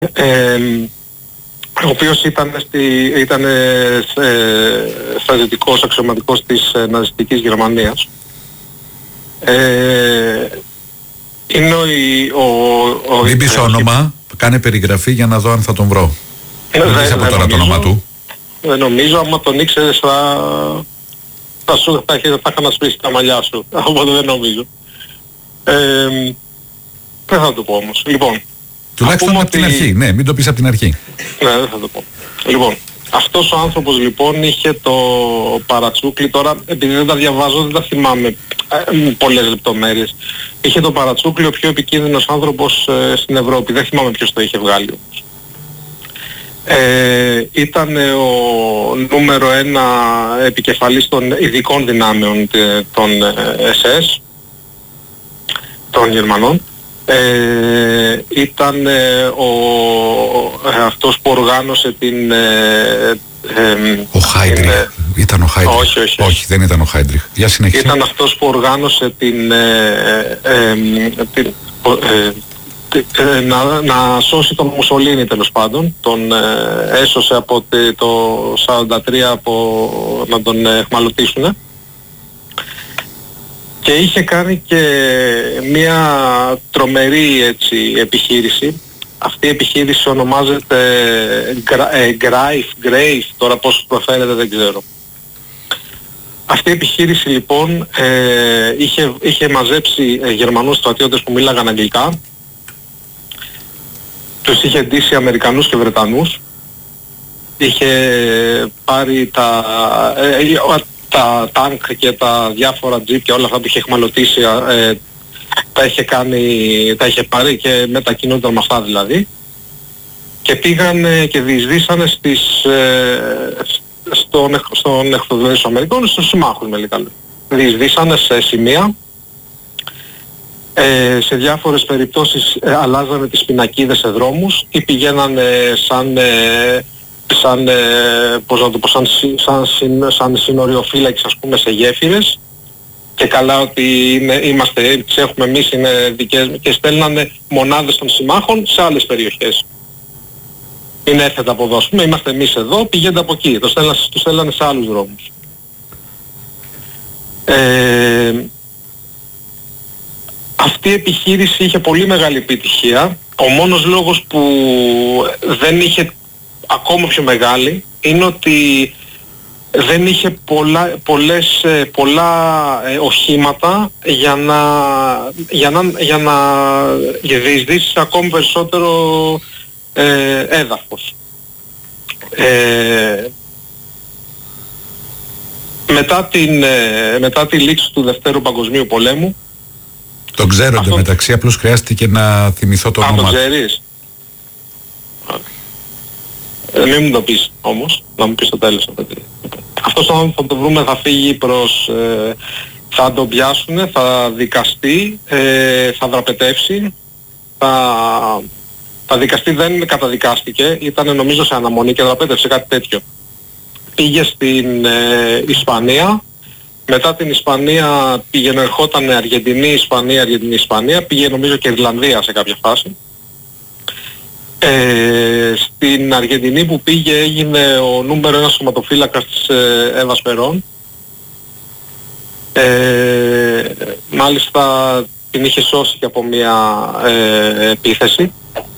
ο οποίος ήταν στρατιωτικός αξιωματικός της ναζιστικής Γερμανίας. Είναι μην πεις όνομα, κάνε περιγραφή για να δω αν θα τον βρω. Δεν πεις από τώρα το όνομα του. Δεν νομίζω, άμα τον ήξερες θα είχα να σπίσει τα μαλλιά σου, οπότε δεν νομίζω. Δεν θα το πω όμως. Λοιπόν, τουλάχιστον από την αρχή, ναι, μην το πεις από την αρχή. Ναι, δεν θα το πω. Λοιπόν, αυτός ο άνθρωπος λοιπόν είχε το παρατσούκλι, τώρα επειδή δεν τα διαβάζω δεν τα θυμάμαι πολλές λεπτομέρειες. Είχε το παρατσούκλι ο πιο επικίνδυνος άνθρωπος στην Ευρώπη, δεν θυμάμαι ποιος το είχε βγάλει όμως. Ήταν ο νούμερο 1 επικεφαλής των ειδικών δυνάμεων των SS, των Γερμανών. Ήταν αυτός που οργάνωσε την... ο Χάιντριχ. Ήταν ο Χάιντριχ. Όχι, δεν ήταν ο Χάιντριχ. Για συνέχισε. Ήταν αυτός που οργάνωσε να σώσει τον Μουσολίνι, τέλος πάντων. Τον έσωσε από το 1943 από να τον εχμαλωτίσουνε. Και είχε κάνει και μια τρομερή επιχείρηση. Αυτή η επιχείρηση ονομάζεται Graif, τώρα πώς προφέρεται δεν ξέρω. Αυτή η επιχείρηση λοιπόν είχε μαζέψει Γερμανούς στρατιώτες που μίλαγαν αγγλικά. Τους είχε ντύσει Αμερικανούς και Βρετανούς. Είχε πάρει τα τάγκ και τα διάφορα τζιπ και όλα αυτά που είχε εχμαλωτήσει, τα είχε πάρει και μετακινούνταν με αυτά δηλαδή. Και πήγαν και διεισδύσανε στον εχθροδρόμο των Αμερικών, στους συμμάχους με λίγα λόγια. Διεισδύσανε σε σημεία, σε διάφορες περιπτώσεις αλλάζανε τις πινακίδες σε δρόμους ή πηγαίνανε σαν συνοριοφύλακες ας πούμε σε γέφυρες, και καλά ότι τις έχουμε εμείς, είναι δικές, και στέλνανε μονάδες των συμμάχων σε άλλες περιοχές. Είναι έρθετε από εδώ ας πούμε, είμαστε εμείς εδώ, πηγαίνετε από εκεί, το στέλνανε σε άλλους δρόμους. Αυτή η επιχείρηση είχε πολύ μεγάλη επιτυχία. Ο μόνος λόγος που δεν είχε ακόμα πιο μεγάλη είναι ότι δεν είχε πολλά οχήματα για να διεισδύσει ακόμη περισσότερο έδαφος. Μετά τη λήξη του Δευτέρου Παγκοσμίου Πολέμου, τον ξέρω εντωμεταξύ, απλώς χρειάστηκε να θυμηθώ το όνομα. Το ξέρεις? Μην μου το πεις όμως, να μου πεις το τέλος. Αυτός ο άνθρωπος θα το βρούμε, θα φύγει θα τον πιάσουνε, θα δικαστεί, θα δραπετεύσει, θα δικαστεί, δεν καταδικάστηκε, ήταν νομίζω σε αναμονή και δραπέτευσε, κάτι τέτοιο. Πήγε στην Ισπανία, μετά την Ισπανία πήγαινε, ερχόταν Αργεντινή, Ισπανία, πήγε νομίζω και Ιρλανδία σε κάποια φάση. Στην Αργεντινή που πήγε έγινε ο νούμερο 1 σωματοφύλακας της Εύας Περών. Μάλιστα την είχε σώσει και από μια επίθεση.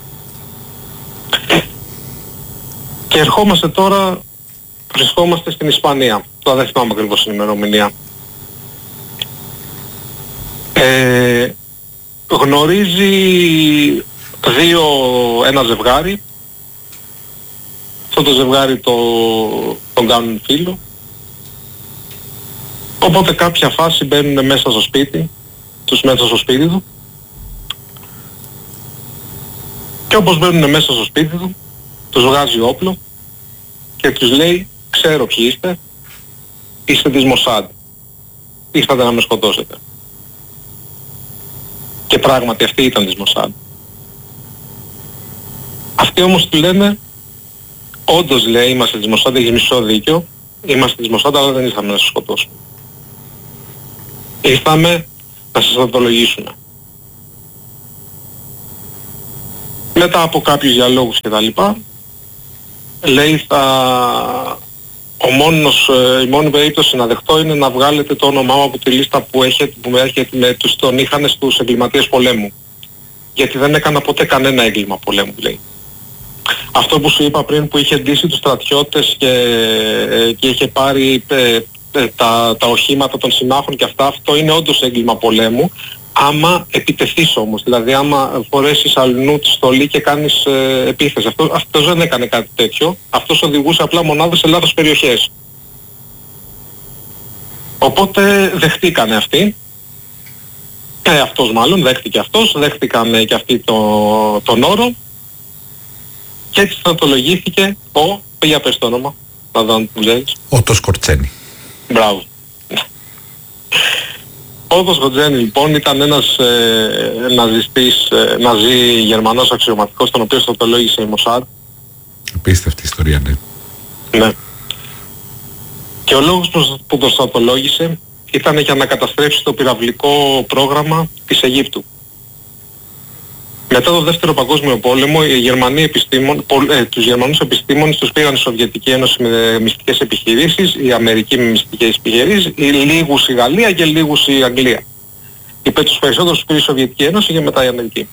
Και ερχόμαστε τώρα, βρισκόμαστε στην Ισπανία. Τώρα δεν θυμάμαι ακριβώς την ημερομηνία. Γνωρίζει ένα ζευγάρι. Αυτό το ζευγάρι τον κάνουν φίλο. Οπότε κάποια φάση μπαίνουν μέσα στο σπίτι του. Και όπως μπαίνουν μέσα στο σπίτι του, τους βγάζει όπλο και τους λέει, ξέρω ποιοι είστε της Μοσάντ. Ήρθατε να με σκοτώσετε. Και πράγματι αυτοί ήταν της Μοσάντ. Αυτοί όμως του λένε, όντως λέει, είμαστε της Μοσάντ, έχεις μισό δίκιο, είμαστε της Μοσάντ, αλλά δεν ήρθαμε να σας σκοτώσουμε. Ήρθαμε να σας αυτολογήσουμε. Μετά από κάποιους διαλόγους και τα λοιπά, λέει η μόνη περίπτωση να δεχτώ είναι να βγάλετε το όνομά μου από τη λίστα που έρχεται με τους τον είχαν στους εγκληματίες πολέμου. Γιατί δεν έκανα ποτέ κανένα έγκλημα πολέμου, λέει. Αυτό που σου είπα πριν, που είχε ντύσει τους στρατιώτες και είχε πάρει τα οχήματα των συμμάχων και αυτά, αυτό είναι όντως έγκλημα πολέμου. Άμα επιτεθείς όμως, δηλαδή άμα φορέσεις αλλού τη στολή και κάνεις επίθεση. Αυτός δεν έκανε κάτι τέτοιο. Αυτός οδηγούσε απλά μονάδες σε λάθος περιοχές. Οπότε δεχτήκανε αυτοί. Αυτός μάλλον, δέχτηκε αυτός, δέχτηκαν και αυτοί τον όρο. Και έτσι στρατολογήθηκε για πες το όνομα, να δω αν το ξέρεις. Ότο Σκορτσένη. Μπράβο. Ο Ότο Σκορτσένη λοιπόν ήταν ένας ναζί Γερμανός αξιωματικός, τον οποίο στρατολόγησε η Μοσάντ. Απίστευτη ιστορία, ναι. Ναι. Και ο λόγος που τον στρατολόγησε ήταν για να καταστρέψει το πυραυλικό πρόγραμμα της Αιγύπτου. Μετά το Δεύτερο Παγκόσμιο Πόλεμο, τους Γερμανούς επιστήμονες τους πήγαν η Σοβιετική Ένωση με μυστικές επιχειρήσεις, η Αμερική με μυστικές επιχειρήσεις, λίγους η Γαλλία και λίγους η Αγγλία. Τους περισσότερους πήρε η Σοβιετική Ένωση και μετά η Αμερική.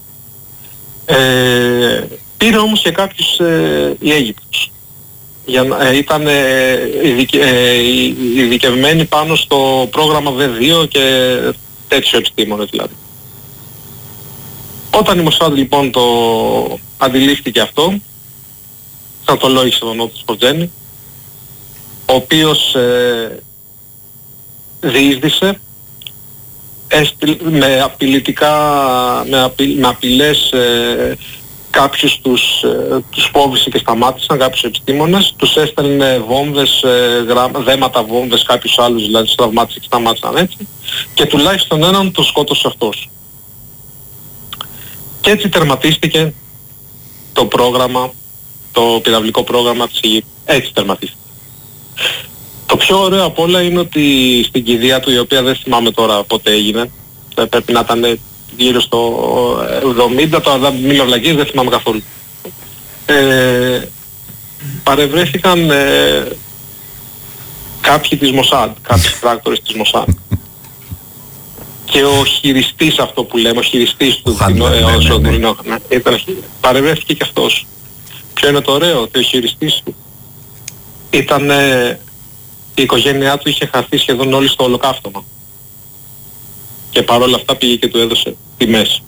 Πήρε όμως και κάποιους η Αίγυπτος. Ήταν ειδικευμένοι πάνω στο πρόγραμμα V2 και τέτοιο επιστήμονες δηλαδή. Όταν η Μοσάντ λοιπόν το αντιλήφθηκε αυτό, στρατολόγησε τον Ότο Σκορτσένη, ο οποίος διείσδησε με απειλές κάποιους τους φόβησε και σταμάτησαν, κάποιους επιστήμονες, τους έστελνε βόμβες, δέματα βόμβες, κάποιους άλλους δηλαδή τους τραυμάτισε και σταμάτησαν έτσι, και τουλάχιστον έναν το σκότωσε αυτός. Και έτσι τερματίστηκε το πρόγραμμα, το πυραυλικό πρόγραμμα της Αιγύπτου. Έτσι τερματίστηκε. Το πιο ωραίο απ' όλα είναι ότι στην κηδεία του, η οποία δεν θυμάμαι τώρα πότε έγινε, πρέπει να ήταν γύρω στο 70, τώρα μιλώ βλακίες, δεν θυμάμαι καθόλου. Παρευρέθηκαν κάποιοι της Μοσάντ, κάποιοι πράκτορες της Μοσάντ. Και ο χειριστής, αυτό που λέμε, ο χειριστής του παρευρέθηκε και αυτός. Ποιο είναι το ωραίο, ότι ο χειριστής του ήταν, η οικογένειά του είχε χαθεί σχεδόν όλη στο ολοκαύτωμα. Και παρόλα αυτά πήγε και του έδωσε τιμές.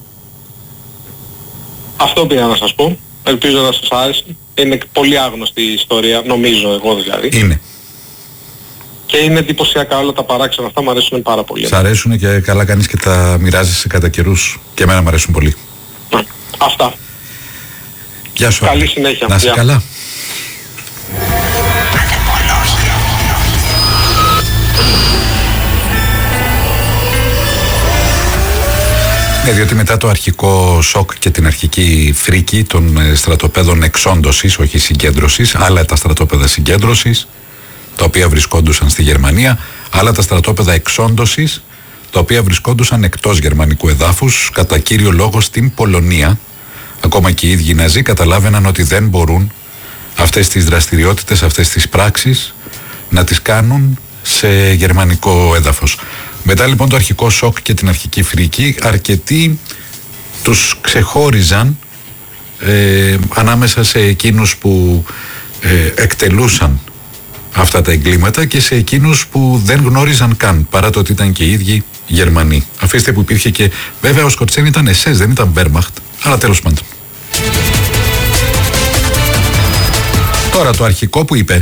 Αυτό πήγα να σας πω. Ελπίζω να σας άρεσε. Είναι πολύ άγνωστη η ιστορία, νομίζω εγώ δηλαδή. Είναι. Και είναι εντυπωσιακά όλα τα παράξενα αυτά, μου αρέσουν πάρα πολύ. Σ' αρέσουν και καλά κάνεις και τα μοιράζεσαι κατά καιρούς. Και εμένα μου αρέσουν πολύ. Αυτά. Γεια σου. Καλή συνέχεια. Να είσαι καλά. Διότι μετά το αρχικό σοκ και την αρχική φρίκη των στρατοπέδων εξόντωσης, όχι συγκέντρωσης, άλλα τα στρατόπεδα συγκέντρωσης, τα οποία βρισκόντουσαν στη Γερμανία, άλλα τα στρατόπεδα εξόντωσης, τα οποία βρισκόντουσαν εκτός γερμανικού εδάφους, κατά κύριο λόγο στην Πολωνία. Ακόμα και οι ίδιοι Ναζί καταλάβαιναν ότι δεν μπορούν αυτές τις δραστηριότητες, αυτές τις πράξεις να τις κάνουν σε γερμανικό έδαφος. Μετά λοιπόν το αρχικό σοκ και την αρχική φρίκη, αρκετοί τους ξεχώριζαν ανάμεσα σε εκείνους που εκτελούσαν αυτά τα εγκλήματα και σε εκείνους που δεν γνώριζαν καν, παρά το ότι ήταν και οι ίδιοι Γερμανοί. Αφήστε που υπήρχε και, βέβαια ο Σκορτσένη ήταν SS, δεν ήταν Wehrmacht, αλλά τέλος πάντων. Τώρα το αρχικό που είπε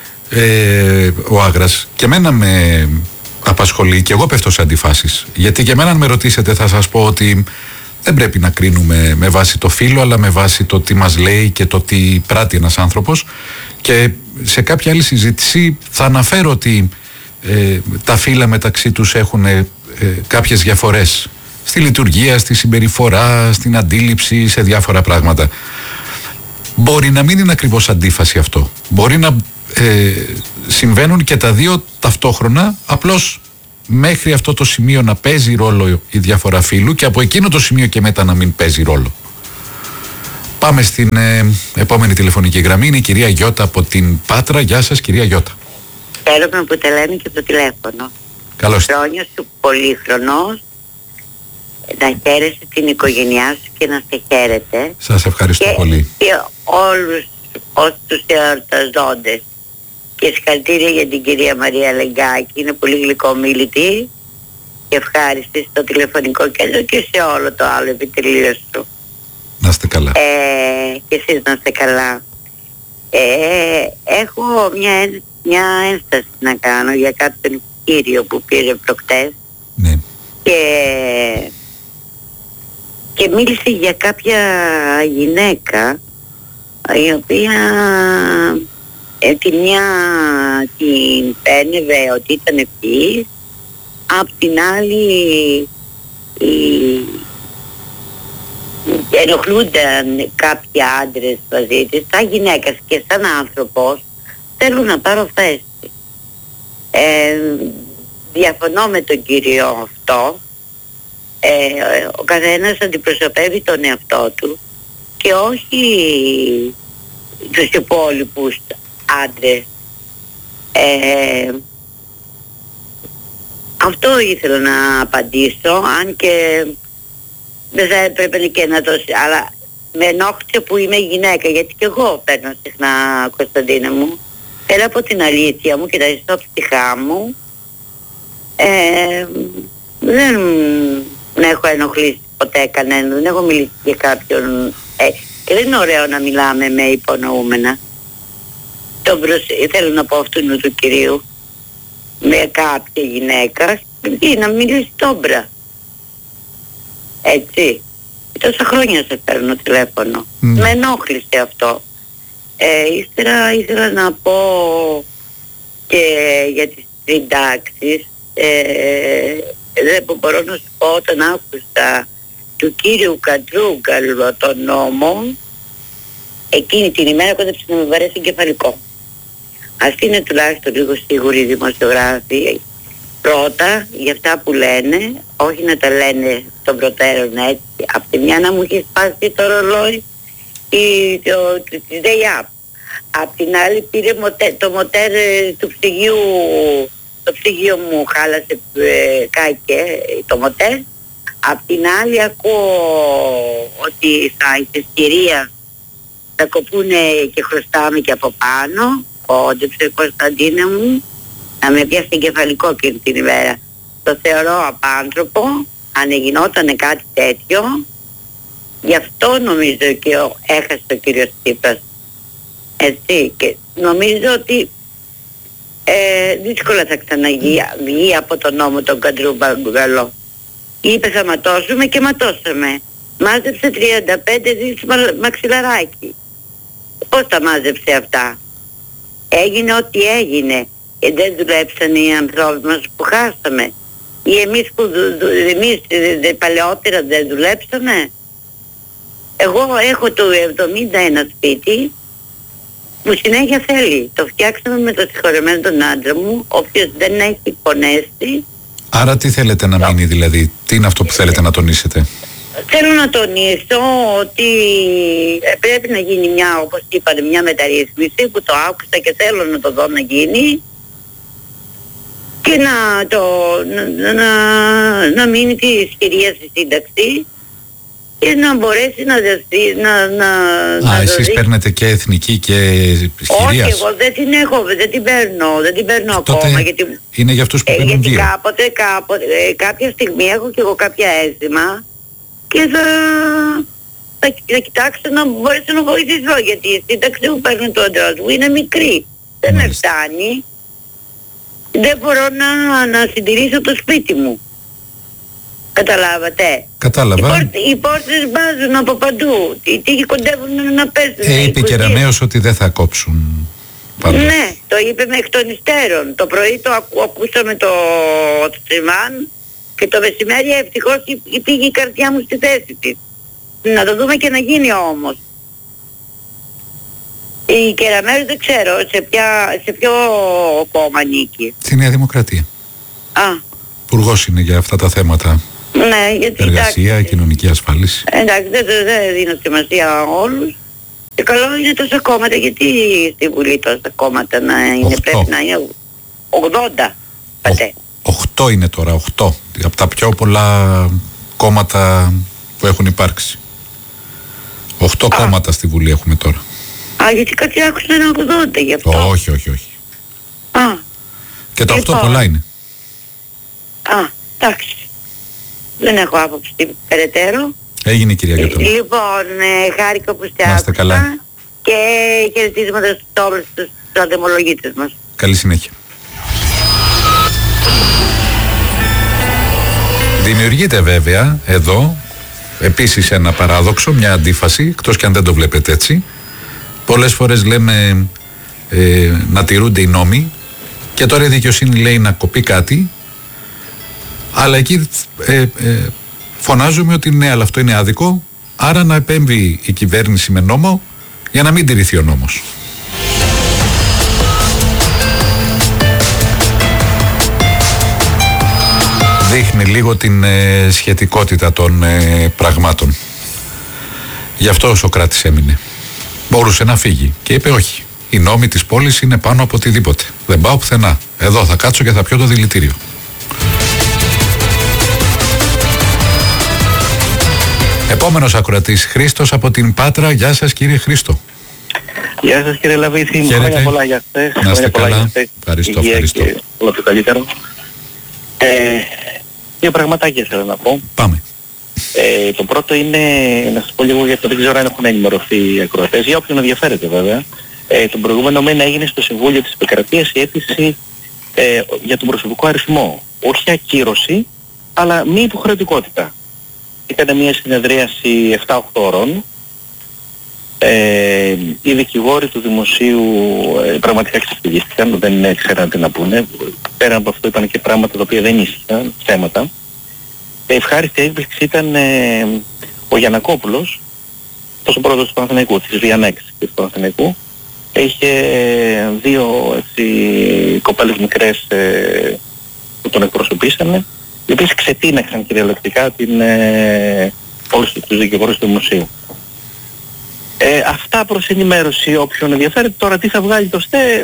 ο Άγρας, και εμένα με απασχολεί και εγώ πέφτω σε αντιφάσεις. Γιατί και εμένα αν με ρωτήσετε θα σας πω ότι δεν πρέπει να κρίνουμε με βάση το φύλο, αλλά με βάση το τι μας λέει και το τι πράττει ένας άνθρωπος. Και σε κάποια άλλη συζήτηση θα αναφέρω ότι τα φύλλα μεταξύ τους έχουν κάποιες διαφορές στη λειτουργία, στη συμπεριφορά, στην αντίληψη, σε διάφορα πράγματα. Μπορεί να μην είναι ακριβώς αντίφαση αυτό. Μπορεί να συμβαίνουν και τα δύο ταυτόχρονα, απλώς μέχρι αυτό το σημείο να παίζει ρόλο η διαφορά φύλου και από εκείνο το σημείο και μετά να μην παίζει ρόλο. Πάμε στην επόμενη τηλεφωνική γραμμή. Είναι η κυρία Γιώτα από την Πάτρα. Γεια σας, κυρία Γιώτα. Χαίρομαι που τα λέμε και το τηλέφωνο. Καλώς. Χρόνια σου πολύχρονος, να χαίρεσαι την οικογένειά σου και να σε χαίρετε. Σας ευχαριστώ και πολύ. Και όλους τους εορταζόντες. Και συγχαρητήρια για την κυρία Μαρία Λεγκάκη, είναι πολύ γλυκομίλητη και ευχάριστη στο τηλεφωνικό κέντρο και σε όλο το άλλο επιτελείο σου. Να είστε καλά. Και εσείς να είστε καλά. Έχω μια ένσταση να κάνω για κάποιον κύριο που πήρε προχτές. Ναι. Και μίλησε για κάποια γυναίκα η οποία τη μια την πένευε ότι ήταν ευτυχής, απ' την άλλη ενοχλούνταν κάποιοι άντρες μαζί της. Σαν γυναίκα και σαν άνθρωπος θέλω να πάρω θέση. Διαφωνώ με τον κύριο αυτό. Ο καθένας αντιπροσωπεύει τον εαυτό του και όχι τους υπόλοιπους άντρες. Αυτό ήθελα να απαντήσω, αν και δεν θα έπρεπε και να το... Αλλά με ενόχλησε που είμαι γυναίκα, γιατί και εγώ παίρνω συχνά, Κωνσταντίνα μου. Έλα από την αλήθεια μου και τα ζητώ ψυχά μου. Δεν έχω ενοχλήσει ποτέ κανέναν, δεν έχω μιλήσει για κάποιον. Και δεν είναι ωραίο να μιλάμε με υπονοούμενα. Θέλω να πω αυτού του κυρίου με κάποια γυναίκα ή να μιλήσει τόμπρα. Έτσι. Τόσα χρόνια σε παίρνω τηλέφωνο. Με ενόχλησε αυτό. Ύστερα ήθελα να πω και για τις συντάξεις. Δεν μπορώ να σου πω, όταν άκουσα του κύριου Κατρούγκαλου τον νόμο, εκείνη την ημέρα κόντεψε να με βαρέσει εγκεφαλικό. Αυτοί είναι τουλάχιστον λίγο σίγουροι οι δημοσιογράφοι. Πρώτα, για αυτά που λένε, όχι να τα λένε των προτέρων έτσι. Απ' τη μια να μου έχει σπάσει το ρολόι της ΔΕΙΑΠ. Απ' την άλλη πήρε το μοτέρ του ψυγείου. Το ψυγείο μου χάλασε, κάκε το μοτέρ. Απ' την άλλη ακούω ότι στα ηθεστηρία θα κοπούνε και χρωστάμε και από πάνω. Κόντεψε, Κωνσταντίνα μου, να με πιάσει εγκεφαλικό και την ημέρα. Το θεωρώ απάνθρωπο, αν γινότανε κάτι τέτοιο. Γι' αυτό νομίζω και έχασε ο κύριος Τσίπρας. Έτσι, και νομίζω ότι δύσκολα θα ξαναβγεί από τον νόμο τον Κατρούγκαλο. Είπε θα ματώσουμε και ματώσαμε. Μάζεψε 35 δις μαξιλαράκι. Πώς τα μάζεψε αυτά? Έγινε ό,τι έγινε. Δεν δουλέψαν οι ανθρώποι μας που χάσαμε. Ή εμείς παλαιότερα δεν δουλέψαμε. Εγώ έχω το 71 σπίτι που συνέχεια θέλει. Το φτιάξαμε με το συγχωρεμένο τον άντρα μου, ο οποίος δεν έχει πονέσει. Άρα τι θέλετε να μείνει δηλαδή, τι είναι αυτό που θέλετε να τονίσετε? Θέλω να τονίσω ότι πρέπει να γίνει μια, όπως είπατε, μια μεταρρύθμιση που το άκουσα και θέλω να το δω να γίνει και να μείνει τη ισχυρία στη σύνταξη και να μπορέσει να δεχθεί. Εσείς παίρνετε και εθνική και ισχυρίας? Όχι, εγώ δεν την έχω, δεν την παίρνω ακόμα. Γιατί, είναι για αυτούς που παίρνουν δύο. Γιατί κάποια στιγμή έχω και εγώ κάποια αίσθημα και θα κοιτάξω να μπορέσω να βοηθήσω, γιατί η σύνταξη που παίρνει το άντρας μου είναι μικρή. Δεν με φτάνει. Δεν μπορώ να συντηρήσω το σπίτι μου. Καταλάβατε? Κατάλαβα. Οι πόρτες μπάζουν από παντού. Οι τείχοι κοντεύουν να πέσουν. Είπε και Ραμαίος ότι δεν θα κόψουν. Πάντως. Ναι, το είπε με εκ των υστέρων. Το πρωί το ακούσαμε το Τσιμάν και το μεσημέρι ευτυχώς πήγε η καρδιά μου στη θέση της. Να το δούμε και να γίνει όμως. Η Κεραμέρος δεν ξέρω σε ποιο κόμμα ανήκει. Στη Νέα Δημοκρατία. Α. Υπουργός είναι για αυτά τα θέματα. Ναι, γιατί εργασία, εντάξει, κοινωνική ασφάλιση. εντάξει, δεν δίνω σημασία όλους. Και καλό είναι τόσα κόμματα, γιατί στη Βουλή τόσα κόμματα να είναι, 8. πρέπει να είναι 80. Πατέ. 8 είναι τώρα, 8. Από τα πιο πολλά κόμματα που έχουν υπάρξει. 8 κόμματα στη Βουλή έχουμε τώρα. Α, γιατί κάτι άκουσα ένα 80 γι' αυτό. Όχι. Α, Και το 8 Λοιπόν. πολλά είναι. α, εντάξει. Δεν έχω άποψη περαιτέρω. Έγινε, κυρία Γιώτονα. Λοιπόν, χάρηκα που σε Να είστε άκουσα καλά. και χαιρετίσματα σε όλους τους αντεμολογίτες μας. Καλή συνέχεια. Δημιουργείται βέβαια εδώ επίσης ένα παράδοξο, μια αντίφαση, εκτός και αν δεν το βλέπετε έτσι. Πολλές φορές λέμε να τηρούνται οι νόμοι και τώρα η δικαιοσύνη λέει να κοπεί κάτι, αλλά εκεί φωνάζουμε ότι ναι, αλλά αυτό είναι άδικο, άρα να επέμβει η κυβέρνηση με νόμο για να μην τηρηθεί ο νόμος. Δείχνει λίγο την σχετικότητα των πραγμάτων. Γι' αυτό ο Σωκράτης έμεινε. Μπορούσε να φύγει και είπε όχι. Οι νόμοι της πόλης είναι πάνω από οτιδήποτε. Δεν πάω πουθενά. Εδώ θα κάτσω και θα πιω το δηλητήριο. Επόμενος ακροατής, Χρήστος από την Πάτρα. Γεια σας, κύριε Χρήστο. Γεια σας, κύριε Λαβίθη. Χρόνια πολλά για χθες. Να είστε καλά. Ευχαριστώ. Και όλο το καλύτερο. Δύο πραγματάκια θέλω να πω. Πάμε. Το πρώτο είναι να σας πω λίγο, γιατί δεν ξέρω αν έχουν ενημερωθεί οι ακροατές, για όποιον ενδιαφέρεται βέβαια. Τον προηγούμενο μήνα έγινε στο Συμβούλιο της Επικρατείας η αίτηση για τον προσωπικό αριθμό. Όχι ακύρωση, αλλά μη υποχρεωτικότητα. Ήταν μια συνεδρίαση 7-8 ώρων. Οι δικηγόροι του δημοσίου πραγματικά ξεφτυλίστηκαν, δεν ξέραν τι να πούνε. Πέραν από αυτό είπαν και πράγματα τα οποία δεν ίσχυαν, θέματα. Ευχάριστη έκπληξη ήταν ο Γιαννακόπουλος, αυτός ο πρόεδρος του Παναθηναϊκού, της Βιανέξ και του Παναθηναϊκού. Είχε δύο κοπέλες μικρές που τον εκπροσωπήσανε, οι οποίες ξετίναξαν κυριολεκτικά όλους τους δικηγόρους του δημοσίου. Αυτά προς ενημέρωση όποιον ενδιαφέρεται. Τώρα τι θα βγάλει το ΣΤΕ,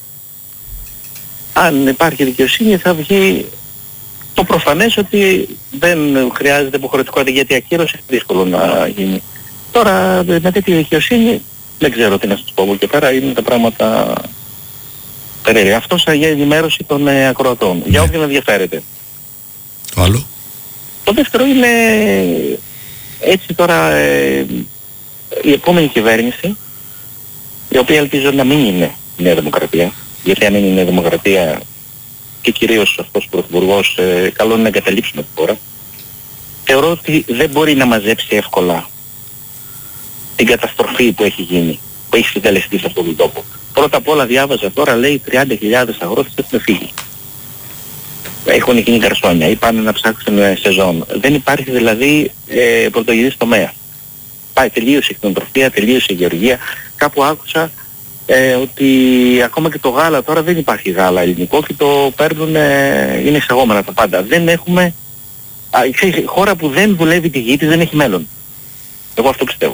αν υπάρχει δικαιοσύνη θα βγει το προφανές ότι δεν χρειάζεται υποχρεωτικότητα, γιατί ακύρωση είναι δύσκολο να γίνει. Τώρα με τέτοια δικαιοσύνη δεν ξέρω τι να σας πω από εκεί πέρα, είναι τα πράγματα περίεργα. Αυτό για ενημέρωση των ακροατών, για όποιον ενδιαφέρεται. Το άλλο. Το δεύτερο είναι έτσι τώρα η επόμενη κυβέρνηση, η οποία ελπίζω να μην είναι η Νέα Δημοκρατία, γιατί αν είναι η Νέα Δημοκρατία και κυρίως αυτός ο Πρωθυπουργός, καλό είναι να εγκαταλείψουμε τη χώρα. Θεωρώ ότι δεν μπορεί να μαζέψει εύκολα την καταστροφή που έχει γίνει, που έχει συντελεστεί σε αυτόν τον τόπο. Πρώτα απ' όλα διάβαζα τώρα, λέει 30.000 αγρότες έχουν φύγει. Έχουν γίνει καρσόνια ή πάνε να ψάξουν σεζόν. Δεν υπάρχει δηλαδή πρωτογενής τομέα. Πάει, τελείωσε η κτηνοτροφία, τελείωσε η γεωργία. Κάπου άκουσα ότι ακόμα και το γάλα, τώρα δεν υπάρχει γάλα ελληνικό και το παίρνουν, είναι εισαγόμενα τα πάντα. Δεν έχουμε, χώρα που δεν δουλεύει τη γη της δεν έχει μέλλον. Εγώ αυτό πιστεύω.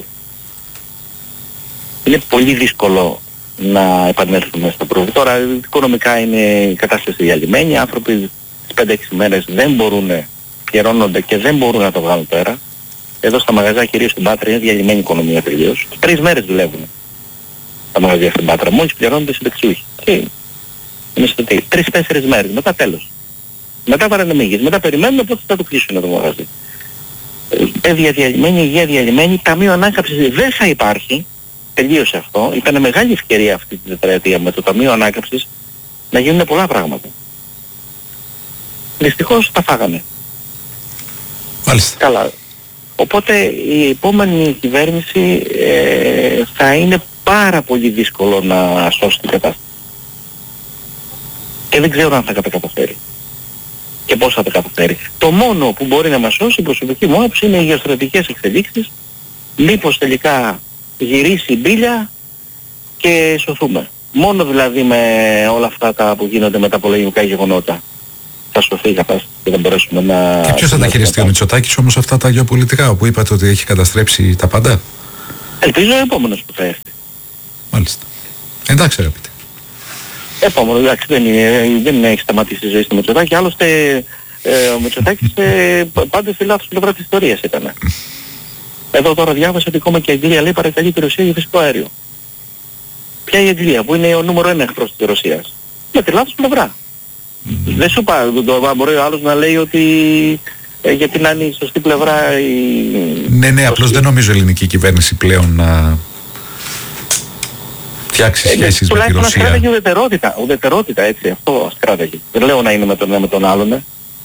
Είναι πολύ δύσκολο να επανέλθουμε στα προβλήματα. Τώρα οικονομικά είναι η κατάσταση διαλυμένη, οι άνθρωποι τις 5-6 μέρες δεν μπορούν, πληρώνονται και δεν μπορούν να το βγάλουν πέρα. Εδώ στα μαγαζιά, κυρίως στην Πάτρα, είναι διαλυμένη οικονομία τελείως. 3 μέρες δουλεύουν τα μαγαζιά στην Πάτρα, μόλις πληρώνονται συνταξιούχοι. Και είναι στο 3-4 μέρες, μετά τέλος. Μετά παρανομίγες, μετά περιμένουμε πότε θα το κλείσουν το μαγαζί. Παιδεία διαλυμένη, υγεία διαλυμένη, ταμείο ανάκαμψης δεν θα υπάρχει. Τελείωσε αυτό. Ήταν μεγάλη ευκαιρία αυτή τη τετραετία με το ταμείο ανάκαμψης να γίνουν πολλά πράγματα. Δυστυχώς τα φάγανε. Μάλιστα. Καλά. Οπότε η επόμενη κυβέρνηση θα είναι πάρα πολύ δύσκολο να σώσει την κατάσταση. Και δεν ξέρω αν θα τα καταφέρει. Και πώς θα τα καταφέρει. Το μόνο που μπορεί να μας σώσει, η προσωπική μου άποψη, είναι οι γεωστρατηγικές εξελίξεις. Μήπως τελικά γυρίσει η μπίλια και σωθούμε. Μόνο δηλαδή με όλα αυτά τα που γίνονται με τα πολεμικά γεγονότα θα σωθεί η κατάσταση και δεν μπορέσουμε να... Και ποιος θα τα χειριστεί, ο Μητσοτάκης όμως αυτά τα γεωπολιτικά, όπου είπατε ότι έχει καταστρέψει τα πάντα? Ελπίζω ο επόμενος που θα έρθει. Μάλιστα. Εντάξει αγαπητέ. Επόμενο, εντάξει, δεν έχει σταματήσει η ζωή στο Μητσοτάκη, άλλωστε ο Μητσοτάκης πάντα στη λάθος πλευρά της ιστορίας ήταν. Εδώ τώρα διάβασα ότι ακόμα και η Αγγλία λέει παρακαλεί τη Ρωσία για φυσικό αέριο. Ποια η Αγγλία που είναι ο νούμερο 1 εχθρός της Ρωσίας? Για τη λάθος πλευρά. Δεν σου πάει, μπορεί ο άλλος να λέει ότι γιατί να είναι η σωστή πλευρά η... Ναι, απλώς δεν νομίζω η ελληνική κυβέρνηση πλέον να φτιάξει σχέσεις με τη Ρωσία. Ας κράταγε ουδετερότητα, έτσι, αυτό ας κράταγε. Δεν λέω να είναι με τον ένα με τον άλλον.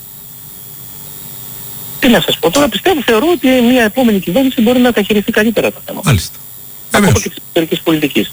Τι να σας πω, τώρα θεωρώ ότι μια επόμενη κυβέρνηση μπορεί να τα χειριστεί καλύτερα τα θέματα. Μάλιστα. Ακόμα και της εξωτερικής πολιτικής.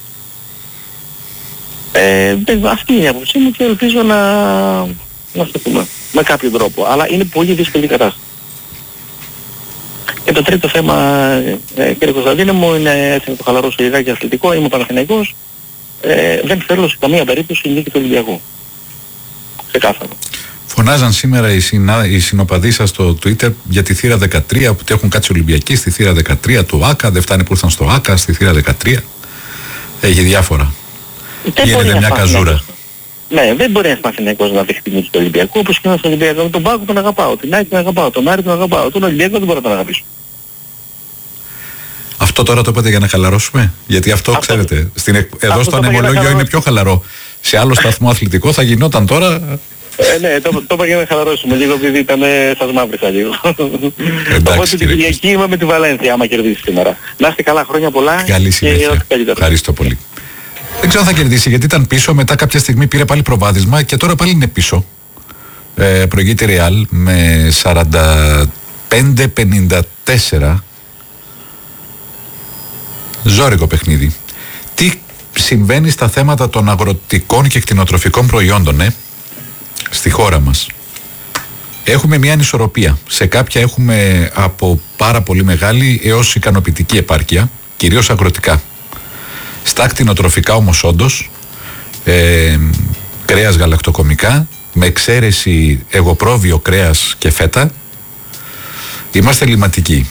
Αυτή είναι η άποψή μου και ελπίζω να το πούμε με κάποιο τρόπο. Αλλά είναι πολύ δύσκολη η κατάσταση. Και το τρίτο θέμα, κύριε Κωνσταντίνε μου, είναι έτσι να το χαλαρώσω λιγάκι αθλητικό. Είμαι Παναθηναϊκός. Δεν θέλω σε καμία περίπτωση η νίκη του Ολυμπιακού. Ξεκάθαρο. Φωνάζαν σήμερα οι συνοπαδοί σας στο Twitter για τη θύρα 13 που έχουν κάτσει Ολυμπιακοί στη θύρα 13 του ΆΚΑ. Δεν φτάνει που ήρθαν στο ΆΚΑ στη θύρα 13. Έχει διάφορα. Γίνεται μια καζούρα. Ναι, δεν μπορεί ένας Παναθηναϊκός να δεχτεί νίκη του Ολυμπιακού, όπως και ένας Ολυμπιακός. Τον Πάκο τον αγαπάω, την Άκη τον αγαπάω, τον Άρη τον αγαπάω, τον Ολυμπιακό δεν μπορώ να τον αγαπήσω. Αυτό τώρα το είπατε για να χαλαρώσουμε? Γιατί αυτό ξέρετε, εδώ στο ανεμολόγιο είναι πιο χαλαρό. Σε άλλο σταθμό αθλητικό θα γινόταν τώρα... Ναι, το είπα για να χαλαρώσουμε λίγο, επειδή σας μαύρισα λίγο. Οπότε την Κυριακή είμαι με τη Βαλένθια, άμα κερδίσει σήμερα. Να είστε καλά, χρόνια πολλά. Καλή συνέχεια. Ευχαριστώ πολύ. Δεν ξέρω αν θα κερδίσει, γιατί ήταν πίσω, μετά κάποια στιγμή πήρε πάλι προβάδισμα και τώρα πάλι είναι πίσω. Προηγείται η Real με 45-54. Ζόρικο παιχνίδι. Τι συμβαίνει στα θέματα των αγροτικών και κτηνοτροφικών προϊόντων, στη χώρα μας? Έχουμε μια ανισορροπία. Σε κάποια έχουμε από πάρα πολύ μεγάλη έως ικανοποιητική επάρκεια, κυρίως αγροτικά. Στα κτηνοτροφικά όμως όντως, κρέας γαλακτοκομικά, με εξαίρεση εγωπρόβιο κρέας και φέτα, είμαστε ελληματικοί.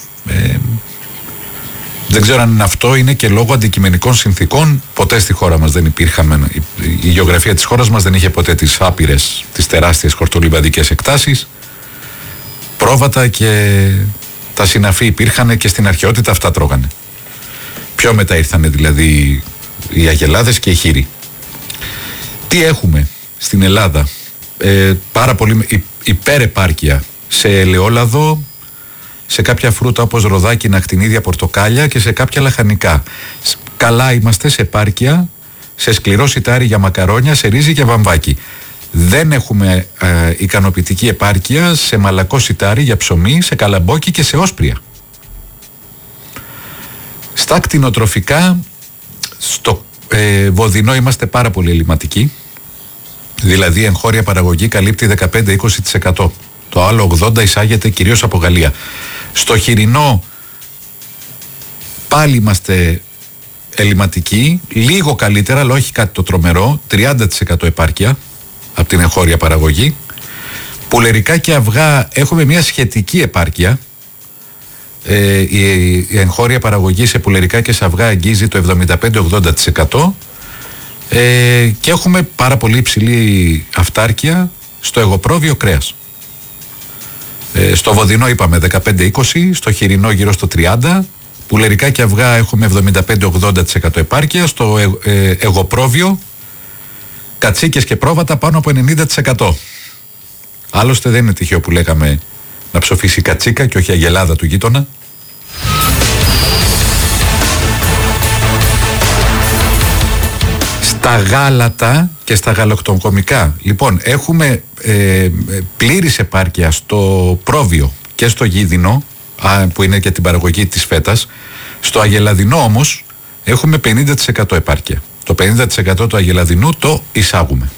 Δεν ξέρω αν αυτό είναι και λόγω αντικειμενικών συνθήκων. Ποτέ στη χώρα μας δεν υπήρχαν, η γεωγραφία της χώρας μας δεν είχε ποτέ τις άπειρες, τις τεράστιες χορτολιβαδικές εκτάσεις. Πρόβατα και τα συναφή υπήρχαν και στην αρχαιότητα αυτά τρώγανε. Πιο μετά ήρθανε δηλαδή οι αγελάδες και οι χείροι. Τι έχουμε στην Ελλάδα? Πάρα πολύ υπερεπάρκεια σε ελαιόλαδο, σε κάποια φρούτα όπως ροδάκινα, ακτινίδια, πορτοκάλια και σε κάποια λαχανικά. Καλά είμαστε σε επάρκεια, σε σκληρό σιτάρι για μακαρόνια, σε ρύζι και βαμβάκι. Δεν έχουμε ικανοποιητική επάρκεια σε μαλακό σιτάρι για ψωμί, σε καλαμπόκι και σε όσπρια. Στα κτηνοτροφικά, στο βοδινό είμαστε πάρα πολύ ελληματικοί. Δηλαδή η εγχώρια παραγωγή καλύπτει 15-20%. Το άλλο 80% εισάγεται κυρίως από Γαλλία. Στο χοιρινό πάλι είμαστε ελληματικοί, λίγο καλύτερα, αλλά όχι κάτι το τρομερό, 30% επάρκεια από την εγχώρια παραγωγή. Πουλερικά και αυγά έχουμε μια σχετική επάρκεια. Η εγχώρια παραγωγή σε πουλερικά και σε αυγά αγγίζει το 75-80%. Και έχουμε πάρα πολύ υψηλή αυτάρκεια στο εγωπρόβιο κρέας. Στο βοδινό είπαμε 15-20, στο χοιρινό γύρω στο 30%, πουλερικά και αυγά έχουμε 75-80% επάρκεια, στο εγωπρόβιο κατσίκες και πρόβατα πάνω από 90%. Άλλωστε δεν είναι τυχαίο που λέγαμε να ψοφήσει κατσίκα και όχι αγελάδα του γείτονα. Στα γάλατα και στα γαλακτοκομικά, λοιπόν, έχουμε πλήρης επάρκεια στο πρόβιο και στο γίδινο, που είναι και την παραγωγή της φέτας. Στο αγελαδινό όμως έχουμε 50% επάρκεια. Το 50% του αγελαδινού το εισάγουμε.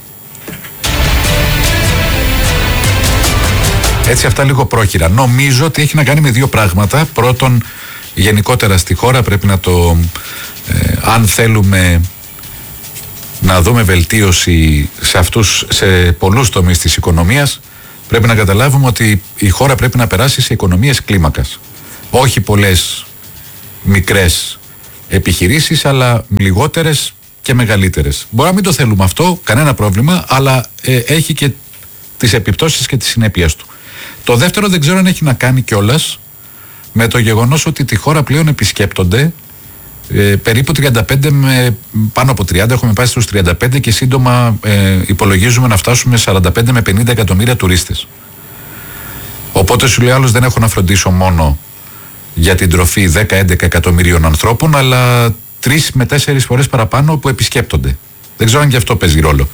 Έτσι αυτά λίγο πρόχειρα. Νομίζω ότι έχει να κάνει με δύο πράγματα. Πρώτον, γενικότερα στη χώρα πρέπει να το, αν θέλουμε να δούμε βελτίωση σε πολλούς τομείς της οικονομίας, Πρέπει να καταλάβουμε ότι η χώρα πρέπει να περάσει σε οικονομίες κλίμακας. Όχι πολλές μικρές επιχειρήσεις, αλλά λιγότερες και μεγαλύτερες. Μπορεί να μην το θέλουμε αυτό, κανένα πρόβλημα, αλλά έχει και τις επιπτώσεις και τις συνέπειες του. Το δεύτερο δεν ξέρω αν έχει να κάνει κιόλας με το γεγονός ότι τη χώρα πλέον επισκέπτονται περίπου 35 με πάνω από 30, έχουμε πάει στους 35 και σύντομα υπολογίζουμε να φτάσουμε 45 με 50 εκατομμύρια τουρίστες. Οπότε σου λέει άλλος, δεν έχω να φροντίσω μόνο για την τροφή 10-11 εκατομμυρίων ανθρώπων, αλλά 3 με 4 φορές παραπάνω που επισκέπτονται. Δεν ξέρω αν και αυτό παίζει ρόλο.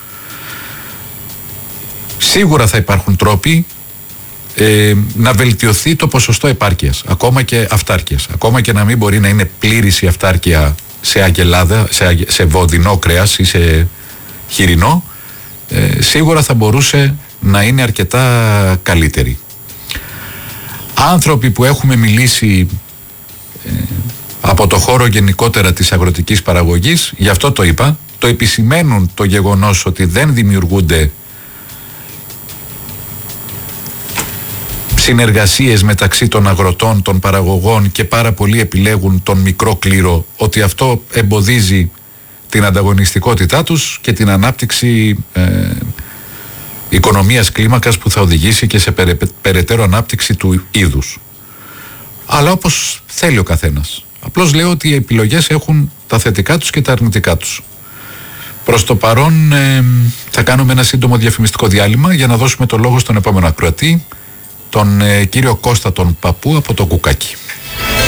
Σίγουρα θα υπάρχουν τρόποι να βελτιωθεί το ποσοστό επάρκειας, ακόμα και αυτάρκειας. Ακόμα και να μην μπορεί να είναι πλήρης η αυτάρκεια σε αγελάδα, σε βοδινό κρέας ή σε χοιρινό, σίγουρα θα μπορούσε να είναι αρκετά καλύτερη. Άνθρωποι που έχουμε μιλήσει από το χώρο γενικότερα της αγροτικής παραγωγής, γι' αυτό το είπα, το επισημαίνουν το γεγονός ότι δεν δημιουργούνται συνεργασίες μεταξύ των αγροτών, των παραγωγών, και πάρα πολλοί επιλέγουν τον μικρό κλήρο, ότι αυτό εμποδίζει την ανταγωνιστικότητά τους και την ανάπτυξη οικονομίας κλίμακας που θα οδηγήσει και σε περαιτέρω ανάπτυξη του είδους. Αλλά όπως θέλει ο καθένας. Απλώς λέω ότι οι επιλογές έχουν τα θετικά τους και τα αρνητικά τους. Προς το παρόν θα κάνουμε ένα σύντομο διαφημιστικό διάλειμμα για να δώσουμε το λόγο στον επόμενο ακροατή, τον κύριο Κώστα τον Παππού από το Κουκάκι.